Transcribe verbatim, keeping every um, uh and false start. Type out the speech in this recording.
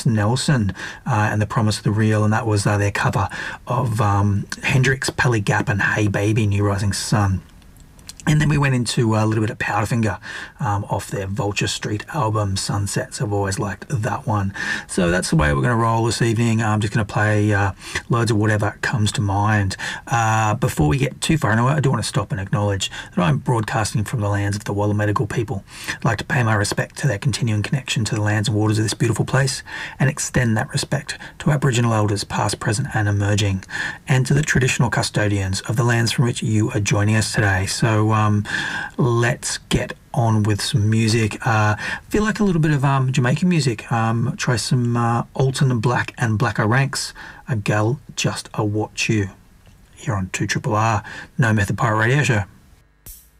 Thomas Nelson uh, and the Promise of the Real, and that was uh, their cover of um, Hendrix, Pelly Gap and Hey Baby, New Rising Sun. And then we went into a little bit of Powderfinger um, off their Vulture Street album, Sunsets. I've always liked that one. So that's the way we're going to roll this evening. I'm just going to play uh, loads of whatever comes to mind. Uh, before we get too far, I do want to stop and acknowledge that I'm broadcasting from the lands of the Wallamedical people. I'd like to pay my respect to their continuing connection to the lands and waters of this beautiful place and extend that respect to Aboriginal elders past, present and emerging, and to the traditional custodians of the lands from which you are joining us today. So Um, let's get on with some music. Uh, feel like a little bit of um, Jamaican music. Um, try some uh, Alton Black and Blacker Ranks. A Gal Just A Watch You. Here on two R R R, No Method Pirate Radio Show.